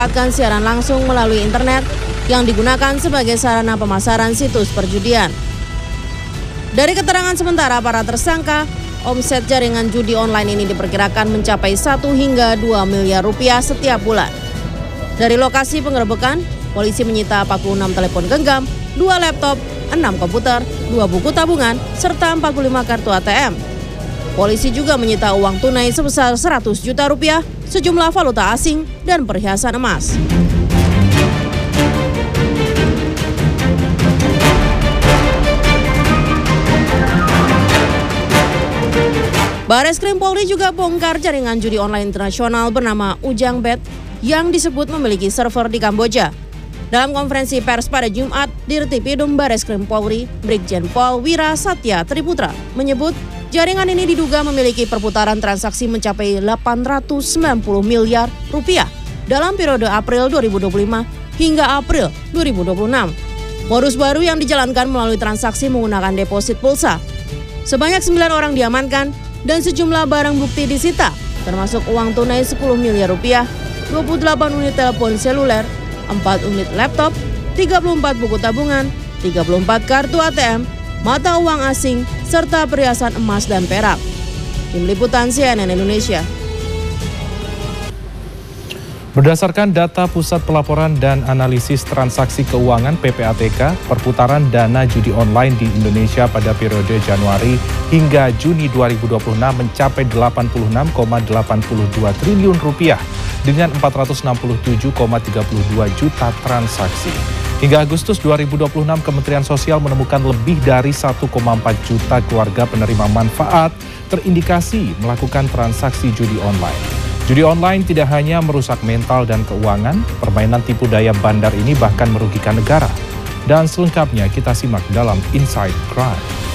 akan siaran langsung melalui internet yang digunakan sebagai sarana pemasaran situs perjudian. Dari keterangan sementara para tersangka, omset jaringan judi online ini diperkirakan mencapai 1 hingga 2 miliar rupiah setiap bulan. Dari lokasi penggerebekan, polisi menyita 46 telepon genggam, 2 laptop, 6 komputer, 2 buku tabungan, serta 45 kartu ATM. Polisi juga menyita uang tunai sebesar 100 juta rupiah, sejumlah valuta asing, dan perhiasan emas. Bareskrim Polri juga bongkar jaringan judi online internasional bernama Ujang Bet yang disebut memiliki server di Kamboja. Dalam konferensi pers pada Jumat, Dirtipidum Bareskrim Polri, Brigjen Pol Wira Satya Triputra menyebut jaringan ini diduga memiliki perputaran transaksi mencapai 890 miliar rupiah dalam periode April 2025 hingga April 2026. Modus baru yang dijalankan melalui transaksi menggunakan deposit pulsa. Sebanyak 9 orang diamankan dan sejumlah barang bukti disita, termasuk uang tunai 10 miliar rupiah, 28 unit telepon seluler, 4 unit laptop, 34 buku tabungan, 34 kartu ATM, mata uang asing, serta perhiasan emas dan perak. Tim Liputan CNN Indonesia. Berdasarkan data Pusat Pelaporan dan Analisis Transaksi Keuangan (PPATK), perputaran dana judi online di Indonesia pada periode Januari hingga Juni 2026 mencapai 86,82 triliun rupiah dengan 467,32 juta transaksi. Hingga Agustus 2026, Kementerian Sosial menemukan lebih dari 1,4 juta keluarga penerima manfaat terindikasi melakukan transaksi judi online. Judi online tidak hanya merusak mental dan keuangan, permainan tipu daya bandar ini bahkan merugikan negara. Dan selengkapnya kita simak dalam Inside Crime.